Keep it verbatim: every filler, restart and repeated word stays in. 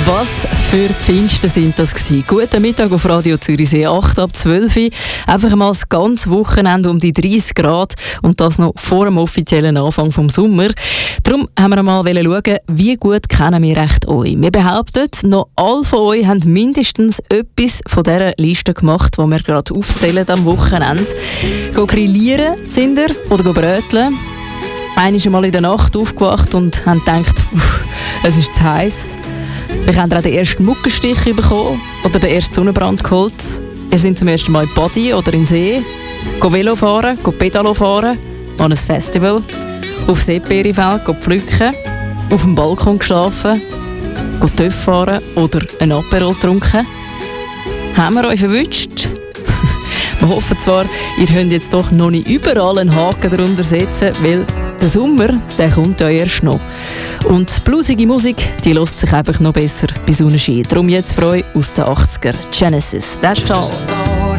Was für Pfingsten sind das gewesen? Guten Mittag auf Radio Zürichsee, acht ab zwölf. Einfach mal das ganze Wochenende um die dreißig Grad und das noch vor dem offiziellen Anfang vom Sommer. Darum haben wir mal schauen, wie gut kennen wir echt euch. Wir behaupten, noch alle von euch haben mindestens etwas von dieser Liste gemacht, die wir gerade aufzählen am Wochenende. Go grillieren sind ihr oder go bröteln. Einmal ist mal in der Nacht aufgewacht und haben gedacht, uff, es ist zu heiß. Wir haben auch den ersten Muckenstich bekommen oder den ersten Sonnenbrand geholt. Wir sind zum ersten Mal in Badi oder in See. Go Velo fahren, go Pedalo fahren, an ein Festival. Auf Seebeerifeld go pflücken. Auf dem Balkon geschlafen. Go Töff fahren oder ein Aperol trunken. Haben wir euch verwünscht? Wir hoffen zwar, ihr könnt jetzt doch noch nicht überall einen Haken darunter setzen, weil der Sommer, der kommt ja erst noch. Und die bluesige Musik, die lässt sich einfach noch besser bei Sonnenschein. Darum jetzt für euch aus den achtziger. Genesis, that's all.